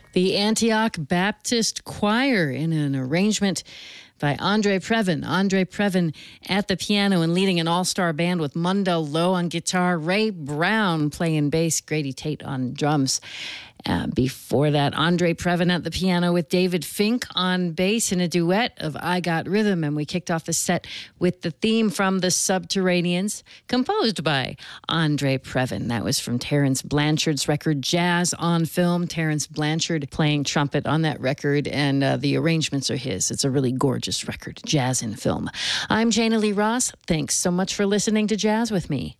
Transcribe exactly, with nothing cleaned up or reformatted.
The Antioch Baptist Choir in an arrangement by Andre Previn. Andre Previn at the piano and leading an all-star band with Mundell Lowe on guitar, Ray Brown playing bass, Grady Tate on drums. Uh, before that, Andre Previn at the piano with David Fink on bass in a duet of I Got Rhythm. And we kicked off the set with the theme from The Subterraneans, composed by Andre Previn. That was from Terence Blanchard's record, Jazz on Film. Terence Blanchard playing trumpet on that record, and uh, the arrangements are his. It's a really gorgeous record, Jazz in Film. I'm Jana Lee Ross. Thanks so much for listening to Jazz with me.